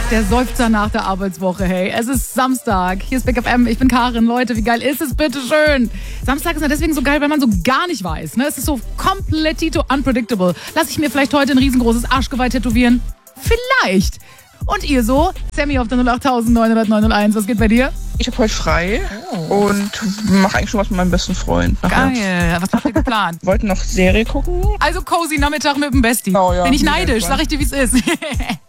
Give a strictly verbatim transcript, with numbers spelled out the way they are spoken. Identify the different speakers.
Speaker 1: Der Seufzer nach der Arbeitswoche, hey. Es ist Samstag. Hier ist Big F M. Ich bin Karin. Leute, wie geil ist es bitte schön? Samstag ist ja deswegen so geil, weil man so gar nicht weiß. Ne? Es ist so komplettito unpredictable. Lass ich mir vielleicht heute ein riesengroßes Arschgeweih tätowieren? Vielleicht. Und ihr so? Sammy auf der null acht neun null null neun null eins. Was geht bei dir?
Speaker 2: Ich habe heute frei
Speaker 1: oh.
Speaker 2: und mache eigentlich schon was mit meinem besten Freund. Nachher.
Speaker 1: Geil. Was habt ihr geplant?
Speaker 2: Wollten noch Serie gucken.
Speaker 1: Also cozy Nachmittag mit dem Bestie.
Speaker 2: Oh, ja.
Speaker 1: Bin ich neidisch, sag ich dir, wie es ist.